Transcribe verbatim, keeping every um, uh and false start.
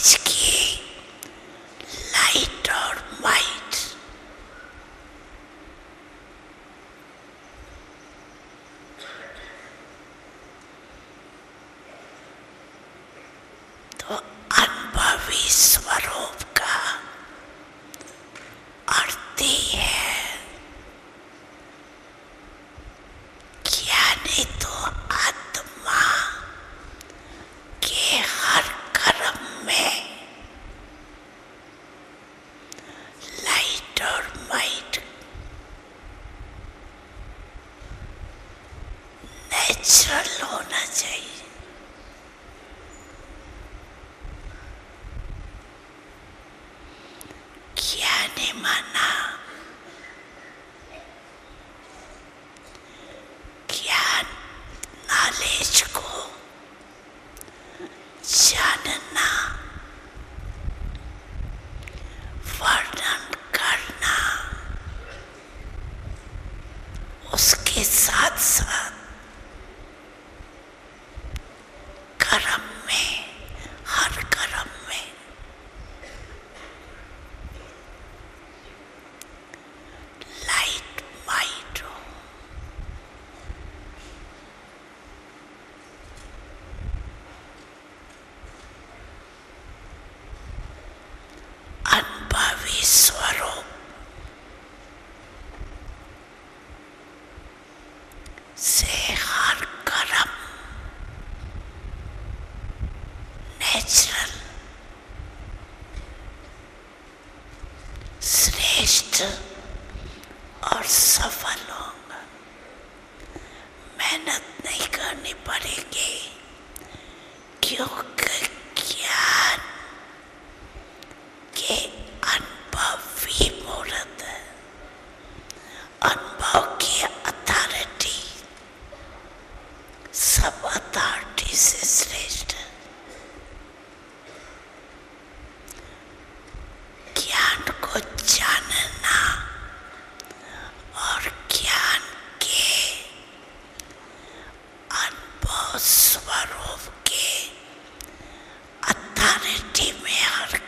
Knowledge की light और might तो अनुभवी स्वरूप का अर्थ ही है ज्ञानी तो आत्मा के हर कर्म में लाइट और माइट नेचुरल होना चाहिए। ज्ञानी माना ज्ञान नॉलेज को जानना, वर्णन करना, उसके साथ साथ कर्म में, हर कर्म में लाइट माइट हो। अनुभवी स्वरूप से हर कर्म नेचुरल, श्रेष्ठ और सफल होगा। मेहनत नहीं करनी पड़ेगी क्योंकि ज्ञान के अनुभवी मूर्त है। अनुभव की अथॉरिटी सब अथॉरिटी से श्रेष्ठ है। ज्ञान को जानना और ज्ञान के अनुभव स्वरूप के अथॉरिटी में हर